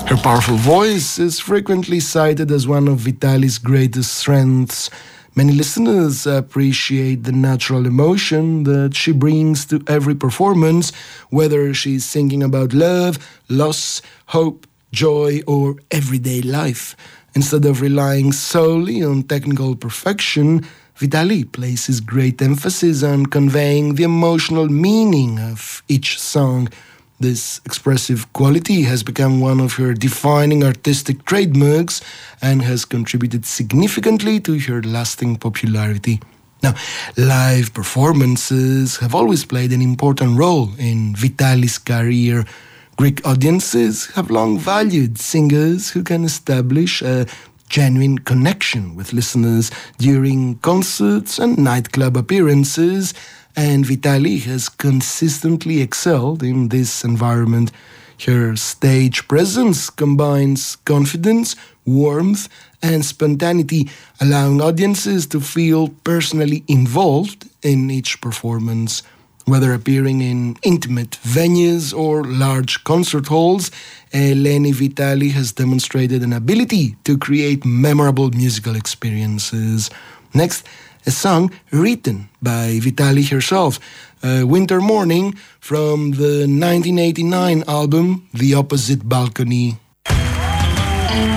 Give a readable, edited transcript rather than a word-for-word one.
Her powerful voice is frequently cited as one of Vitali's greatest strengths. Many listeners appreciate the natural emotion that she brings to every performance, whether she's singing about love, loss, hope, joy, or everyday life. Instead of relying solely on technical perfection, Vitali places great emphasis on conveying the emotional meaning of each song. This expressive quality has become one of her defining artistic trademarks and has contributed significantly to her lasting popularity. Now, live performances have always played an important role in Vitali's career. Greek audiences have long valued singers who can establish a genuine connection with listeners during concerts and nightclub appearances, and Vitali has consistently excelled in this environment. Her stage presence combines confidence, warmth, and spontaneity, allowing audiences to feel personally involved in each performance. Whether appearing in intimate venues or large concert halls, Eleni Vitali has demonstrated an ability to create memorable musical experiences. Next, a song written by Vitali herself, Winter Morning, from the 1989 album The Opposite Balcony.